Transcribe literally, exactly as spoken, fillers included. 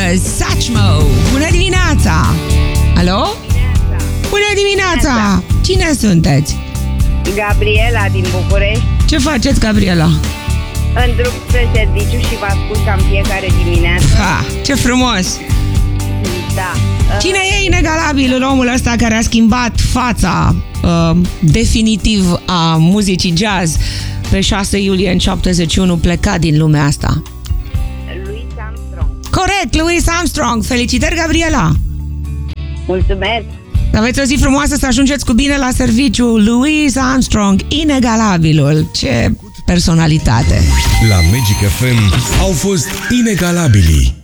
Satchmo. Bună dimineața! Alo? Bună dimineața! Cine sunteți? Gabriela din București. Ce faceți, Gabriela? În drum spre serviciu și vă ascult cam fiecare dimineață. Ha, ce frumos! Da. Cine e inegalabilul, omul ăsta care a schimbat fața uh, definitiv a muzicii jazz pe șase iulie în șaptezeci și unu, plecat din lumea asta? Louis Armstrong. Corect, Louis Armstrong. Felicitări, Gabriela! Mulțumesc! Să aveți o zi frumoasă, să ajungeți cu bine la serviciu. Louis Armstrong, inegalabilul. Ce personalitate! La Magic F M au fost inegalabili.